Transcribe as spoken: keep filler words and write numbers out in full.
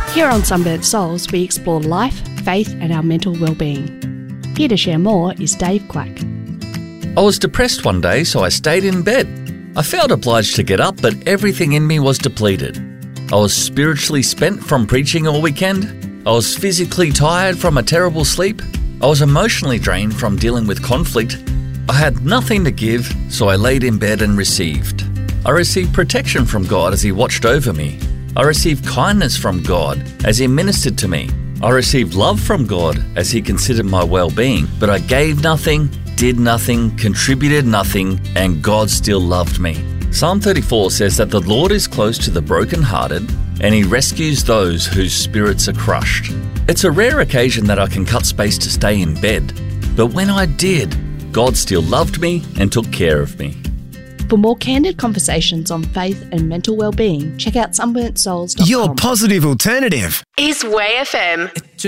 Here on Sunburnt Souls, we explore life, faith and our mental well-being. Here to share more is Dave Quack. I was depressed one day, so I stayed in bed. I felt obliged to get up, but everything in me was depleted. I was spiritually spent from preaching all weekend. I was physically tired from a terrible sleep. I was emotionally drained from dealing with conflict. I had nothing to give, so I laid in bed and received. I received protection from God as He watched over me. I received kindness from God as He ministered to me. I received love from God as He considered my well-being, but I gave nothing, did nothing, contributed nothing, and God still loved me. Psalm thirty-four says that the Lord is close to the brokenhearted, and He rescues those whose spirits are crushed. It's a rare occasion that I can cut space to stay in bed, but when I did, God still loved me and took care of me. For more candid conversations on faith and mental well-being, check out sunburnt souls dot com. Your positive alternative is Way F M.